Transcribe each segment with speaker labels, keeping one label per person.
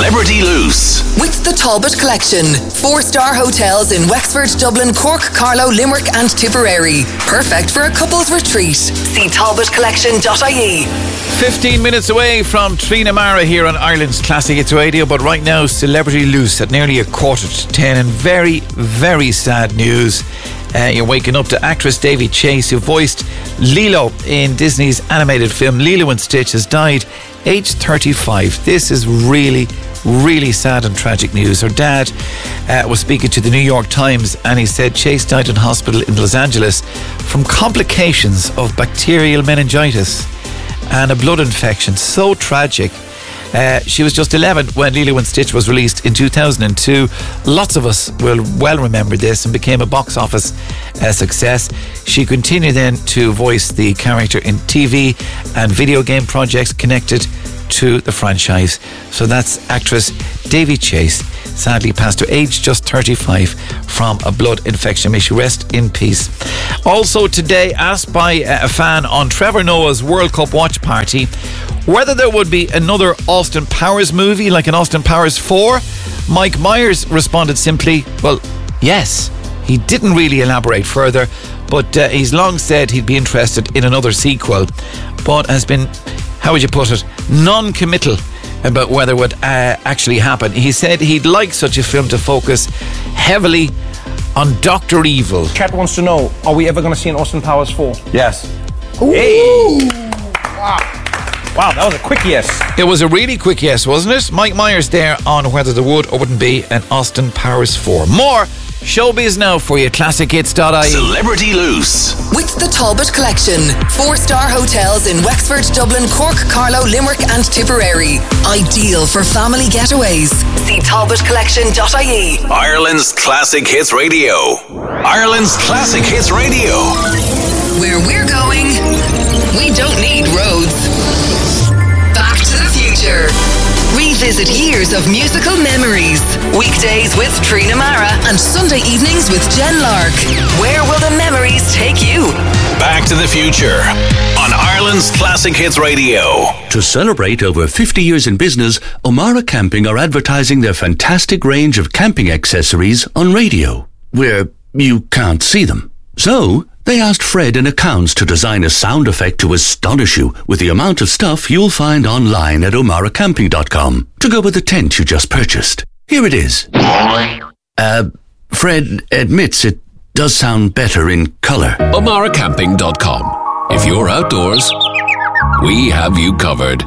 Speaker 1: Celebrity Loose.
Speaker 2: With the Talbot Collection. 4-star hotels in Wexford, Dublin, Cork, Carlow, Limerick and Tipperary. Perfect for a couple's retreat. See talbotcollection.ie.
Speaker 3: 15 minutes away from Trina Mara here on Ireland's Classic Hits Radio, but right now Celebrity Loose at nearly 9:45, and very, very sad news. You're waking up to actress Davy Chase, who voiced Lilo in Disney's animated film Lilo and Stitch, has died aged 35. This is really, really sad and tragic news. Her dad was speaking to the New York Times, and he said Chase died in hospital in Los Angeles from complications of bacterial meningitis and a blood infection. So tragic. She was just 11 when Lilo and Stitch was released in 2002. Lots of us will well remember this, and became a box office success. She continued then to voice the character in TV and video game projects connected to the franchise. So that's actress Davy Chase, sadly passed away aged just 35 from a blood infection. May she rest in peace. Also today, asked by a fan on Trevor Noah's World Cup watch party whether there would be another Austin Powers movie like an Austin Powers 4, Mike Myers responded simply, well, yes. He didn't really elaborate further, but he's long said he'd be interested in another sequel, but has been, how would you put it, non-committal about whether it would actually happen. He said he'd like such a film to focus heavily on Dr. Evil.
Speaker 4: Chat wants to know, are we ever going to see an Austin Powers 4?
Speaker 5: Yes.
Speaker 4: Ooh. Hey! Wow, that was a quick yes.
Speaker 3: It was a really quick yes, wasn't it? Mike Myers there on whether there would or wouldn't be an Austin Powers 4. More showbiz now for you, classichits.ie.
Speaker 1: Celebrity Loose.
Speaker 2: With the Talbot Collection. 4-star hotels in Wexford, Dublin, Cork, Carlow, Limerick and Tipperary. Ideal for family getaways. See talbotcollection.ie.
Speaker 1: Ireland's Classic Hits Radio. Ireland's Classic Hits Radio.
Speaker 2: Where we're going, we don't need roads. Back to the Future. Revisit years of musical memories. Weekdays with Trina Mara and Sunday evenings with Jen Lark. Where will the memories take you?
Speaker 1: Back to the Future on Ireland's Classic Hits Radio.
Speaker 6: To celebrate over 50 years in business, O'Mara Camping are advertising their fantastic range of camping accessories on radio, where you can't see them. So they asked Fred in accounts to design a sound effect to astonish you with the amount of stuff you'll find online at omaracamping.com to go with the tent you just purchased. Here it is. Fred admits it does sound better in colour.
Speaker 7: omaracamping.com. If you're outdoors, we have you covered.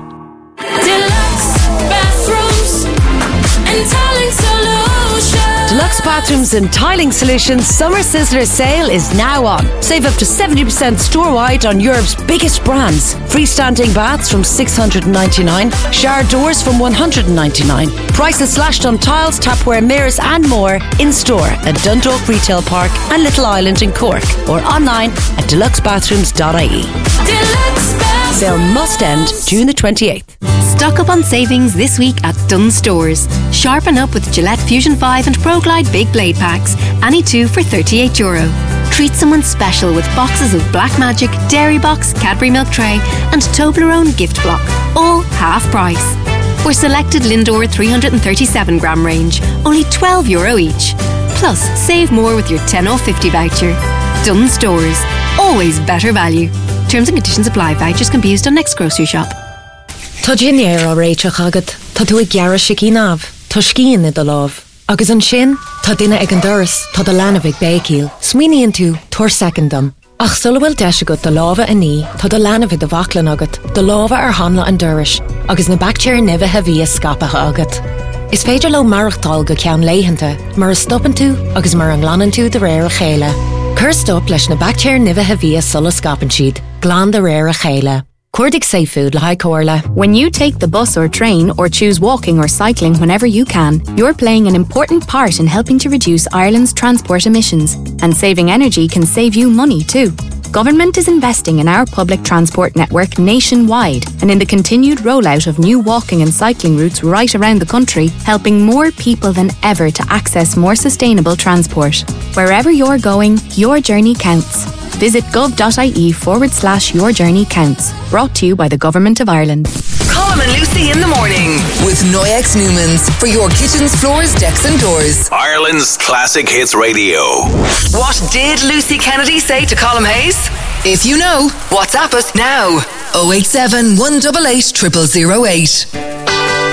Speaker 8: Deluxe bathrooms and tiling solutions.
Speaker 9: Deluxe Bathrooms and Tiling Solutions Summer Sizzler sale is now on. Save up to 70% store-wide on Europe's biggest brands. Freestanding baths from $699, shower doors from $199. Prices slashed on tiles, tapware, mirrors and more in-store at Dundalk Retail Park and Little Island in Cork, or online at deluxebathrooms.ie.
Speaker 8: Deluxe Bathrooms.
Speaker 9: Sale must end June the 28th.
Speaker 10: Stock up on savings this week at Dunnes Stores. Sharpen up with Gillette Fusion 5 and ProGlide Big Blade Packs. Any two for €38. Treat someone special with boxes of Black Magic, Dairy Box, Cadbury Milk Tray and Toblerone Gift Block. All half price. Or selected Lindor 337-gram range. Only €12 each. Plus, save more with your 10 off 50 voucher. Dunnes Stores. Always better value. Terms and conditions apply. Vouchers can be used on next grocery shop.
Speaker 9: Tá dinnéir á réiteach agad, tá tú ag gearra sicí náb, tá scían i do láb. Agus an sin, tá duine ag an doras, tá do leanamh ag bécíl. Smaoiníonn tú, tuair secondam. Ach sulla bhfuil deis agat do lábha a ní, tá do leanamh i do bhaclan agat, do lábha ar hanla an doras, agus na bactéir nibithe bhí scapatha agat. Is féidir le marachtáil go ceann léitheanta, mar a stoppan tú, agus mar an ghlanan tú de réir a chéile. Cur stop leis na bactéir nibithe bhí sulla scapan siad, glán de réir a chéile. Cordic Safe Food Lai Corla.
Speaker 10: When you take the bus or train or choose walking or cycling whenever you can, you're playing an important part in helping to reduce Ireland's transport emissions. And saving energy can save you money too. Government is investing in our public transport network nationwide and in the continued rollout of new walking and cycling routes right around the country, helping more people than ever to access more sustainable transport. Wherever you're going, your journey counts. Visit gov.ie/your journey counts. Brought to you by the Government of Ireland.
Speaker 2: Colm and Lucy in the morning with with Noyex Newmans for your kitchens, floors, decks and doors.
Speaker 1: Ireland's Classic Hits Radio.
Speaker 2: What did Lucy Kennedy say to Colm Hayes? If you know, WhatsApp us now. 087 188 0008.